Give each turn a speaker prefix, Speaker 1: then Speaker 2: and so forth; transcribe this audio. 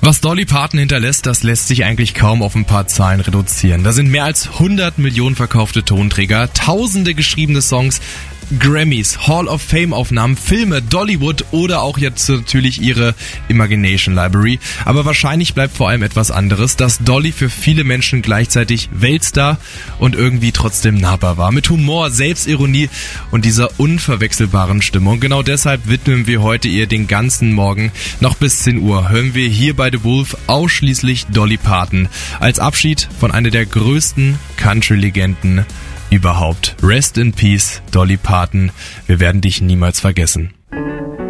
Speaker 1: Was Dolly Parton hinterlässt, das lässt sich eigentlich kaum auf ein paar Zahlen reduzieren. Da sind mehr als 100 Millionen verkaufte Tonträger, tausende geschriebene Songs, Grammys, Hall of Fame Aufnahmen, Filme, Dollywood oder auch jetzt natürlich ihre Imagination Library. Aber wahrscheinlich bleibt vor allem etwas anderes, dass Dolly für viele Menschen gleichzeitig Weltstar und irgendwie trotzdem nahbar war. Mit Humor, Selbstironie und dieser unverwechselbaren Stimmung. Genau deshalb widmen wir heute ihr den ganzen Morgen. Noch bis 10 Uhr hören wir hier bei The Wolf ausschließlich Dolly Parton. Als Abschied von einer der größten Country-Legenden überhaupt. Rest in Peace, Dolly Parton. Wir werden dich niemals vergessen.